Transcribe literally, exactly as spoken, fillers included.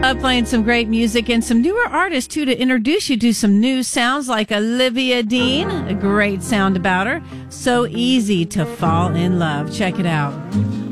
Uh, playing some great music and some newer artists, too, to introduce you to some new sounds like Olivia Dean. A great sound about her. So easy to fall in love. Check it out.